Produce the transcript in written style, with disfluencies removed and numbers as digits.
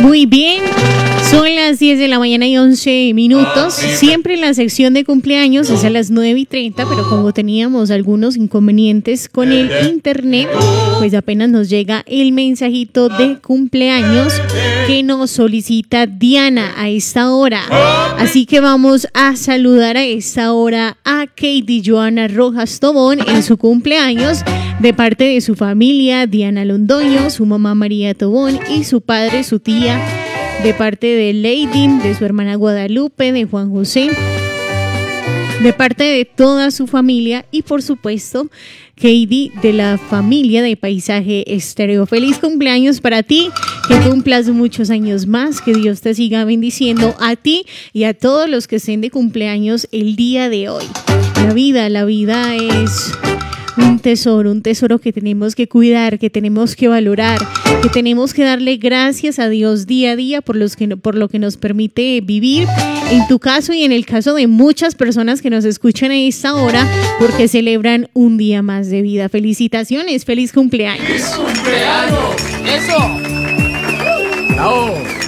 Muy bien, son las 10 de la mañana y 11 minutos. Siempre en la sección de cumpleaños es a las 9:30, pero como teníamos algunos inconvenientes con el internet, pues apenas nos llega el mensajito de cumpleaños que nos solicita Diana a esta hora. Así que vamos a saludar a esta hora a Katie Joana Rojas Tobón en su cumpleaños, de parte de su familia, Diana Londoño, su mamá María Tobón y su padre, su tía, de parte de Leidin, de su hermana Guadalupe, de Juan José, de parte de toda su familia y por supuesto Katie de la familia de Paisaje Estéreo. Feliz cumpleaños para ti, que cumplas muchos años más, que Dios te siga bendiciendo a ti y a todos los que estén de cumpleaños el día de hoy. La vida es un tesoro que tenemos que cuidar, que tenemos que valorar, que tenemos que darle gracias a Dios día a día por lo que nos permite vivir, en tu caso y en el caso de muchas personas que nos escuchan a esta hora, porque celebran un día más de vida. Felicitaciones, feliz cumpleaños. ¡Feliz cumpleaños! ¡Eso! ¡Bravo!